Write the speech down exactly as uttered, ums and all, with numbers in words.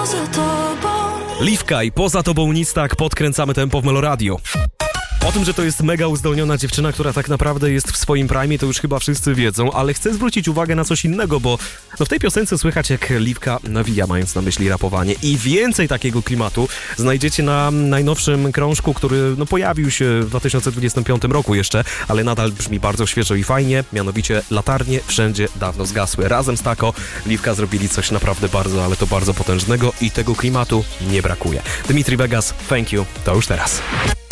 poza tobą. Liwka i Poza tobą nic tak, podkręcamy tempo w Meloradio. O tym, że to jest mega uzdolniona dziewczyna, która tak naprawdę jest w swoim prime, to już chyba wszyscy wiedzą, ale chcę zwrócić uwagę na coś innego, bo no w tej piosence słychać, jak Liwka nawija, mając na myśli rapowanie, i więcej takiego klimatu znajdziecie na najnowszym krążku, który no pojawił się w dwa tysiące dwudziestym piątym roku jeszcze, ale nadal brzmi bardzo świeżo i fajnie, mianowicie Latarnie wszędzie dawno zgasły. Razem z Tako Liwka zrobili coś naprawdę bardzo, ale to bardzo potężnego i tego klimatu nie brakuje. Dimitri Vegas, Thank You, to już teraz.